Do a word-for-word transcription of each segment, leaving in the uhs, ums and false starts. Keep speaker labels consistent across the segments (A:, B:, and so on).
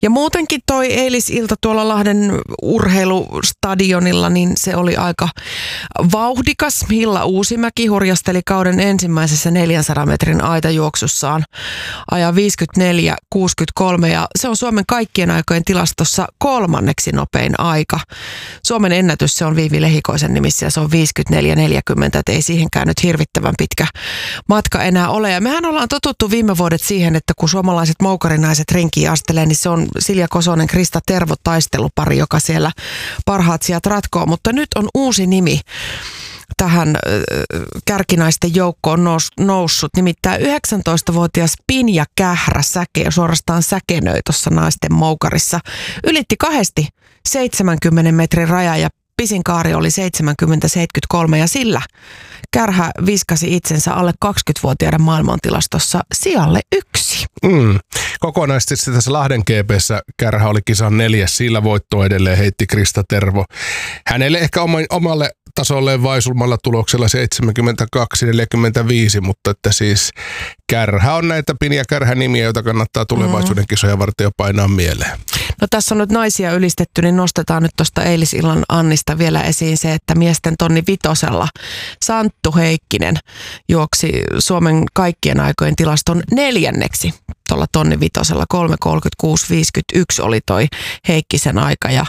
A: Ja muutenkin toi eilisilta tuolla Lahden urheilustadionilla, niin se oli aika vauhdikas. Hilla Uusimäki hurjasteli kauden ensimmäisessä neljänsadan metrin aitajuoksussaan ajan viisikymmentäneljä kuusikymmentäkolme ja se on Suomen kaikkien aikojen tilastossa kolmanneksi nopein aika. Suomen ennätys se on Viivi Lehikoisen nimissä ja se on viisikymmentäneljä neljäkymmentä, että ei siihenkään nyt hirvittävän pitkä matka enää ole. Ja mehän ollaan totuttu viime vuodet siihen, että kun suomalaiset moukarinaiset rinkiin astelee, niin se on Silja Kosonen, Krista Tervo taistelupari, joka siellä parhaat sijat ratkoo. Mutta nyt on uusi nimi tähän äh, kärkinaisten joukkoon nous, noussut. Nimittäin yhdeksäntoistavuotias Pinja Kährä säke, suorastaan säkenöi tuossa naisten moukarissa. Ylitti kahdesti seitsemänkymmenen metrin raja ja pisin kaari oli seitsemänkymmentä seitsemänkymmentäkolme ja sillä Kärhä viskasi itsensä alle kaksikymmentävuotiaiden maailmantilastossa sijalle yksi.
B: Mm. Kokonaisesti tässä Lahden G P:ssä Kärhä oli kisan neljäs, sillä voittoa edelleen heitti Krista Tervo. Hänelle ehkä omalle tasolleen vaisummalla tuloksella seitsemänkymmentäkaksi neljäkymmentäviisi, mutta että siis Kärhä on näitä Pinja Kärhä nimiä, joita kannattaa tulevaisuuden kisoja varten jo painaa mieleen.
A: No tässä on nyt naisia ylistetty, niin nostetaan nyt tuosta eilisillan Annista vielä esiin se, että miesten tonni vitosella Santtu Heikkinen juoksi Suomen kaikkien aikojen tilaston neljänneksi. Tuolla tonni vitosella kolme kolmekymmentäkuusi viisikymmentäyksi oli toi Heikkisen aika ja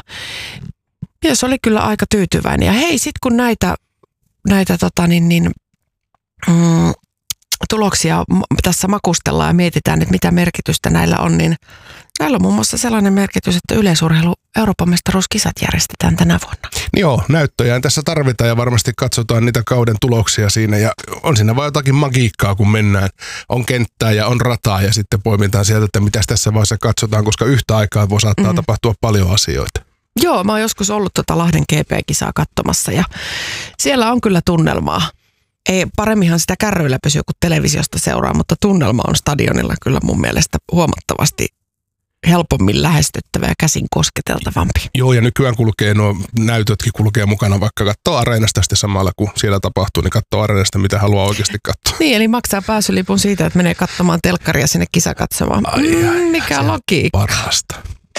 A: mies oli kyllä aika tyytyväinen. Ja hei, sit kun näitä, näitä tota niin, niin, mm, tuloksia tässä makustellaan ja mietitään, että mitä merkitystä näillä on, niin näillä on muun muassa sellainen merkitys, että yleisurheilu Euroopan mestaruuskisat järjestetään tänä vuonna.
B: Joo, näyttöjään tässä tarvitaan ja varmasti katsotaan niitä kauden tuloksia siinä ja on siinä vaan jotakin magiikkaa, kun mennään. On kenttää ja on rataa ja sitten poimitaan sieltä, että mitäs tässä vaiheessa katsotaan, koska yhtä aikaa voi saattaa mm. tapahtua paljon asioita.
A: Joo, mä oon joskus ollut tuota Lahden G P-kisaa katsomassa ja siellä on kyllä tunnelmaa. Ei, paremminhan sitä kärryillä pysyy, kun televisiosta seuraa, mutta tunnelma on stadionilla kyllä mun mielestä huomattavasti helpommin lähestyttävä ja käsin kosketeltavampi.
B: Joo, ja nykyään kulkee nuo näytötkin kulkee mukana, vaikka katsoo areenasta sitten samalla, kun siellä tapahtuu, niin katsoo areenasta, mitä haluaa oikeasti katsoa.
A: Niin, eli maksaa pääsylipun siitä, että menee katsomaan telkkaria sinne kisakatsomaan. Ai, mm, ai, mikä logiikka.
B: Parasta.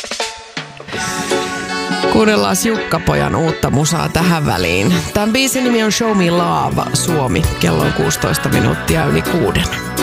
A: Kuunnellaan Jukka-pojan uutta musaa tähän väliin. Tämän biisin nimi on Show Me Love Suomi. Kello on kuusitoista minuuttia yli kuuden.